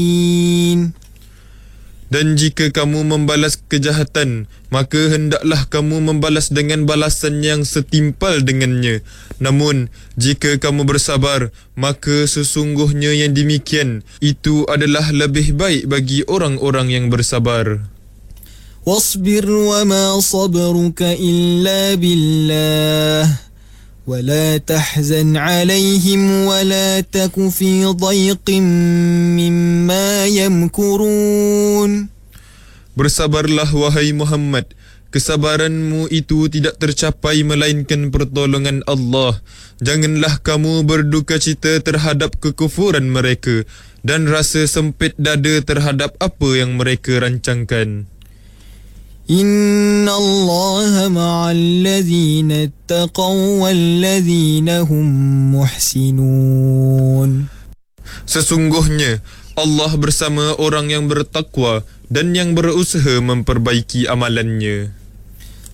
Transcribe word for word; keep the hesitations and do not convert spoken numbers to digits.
Dan jika kamu membalas kejahatan, maka hendaklah kamu membalas dengan balasan yang setimpal dengannya. Namun, jika kamu bersabar, maka sesungguhnya yang demikian, itu adalah lebih baik bagi orang-orang yang bersabar. Wasbir wa ma sabruka illa billah. ولا تحزن عليهم ولا تك في ضيق مما يمكرون. Bersabarlah wahai Muhammad, kesabaranmu itu tidak tercapai melainkan pertolongan Allah. Janganlah kamu berduka cita terhadap kekufuran mereka dan rasa sempit dada terhadap apa yang mereka rancangkan. Inna Allah ma'al ladhina attaqaw wal ladhina hum muhsinun. Sesungguhnya Allah bersama orang yang bertakwa dan yang berusaha memperbaiki amalannya.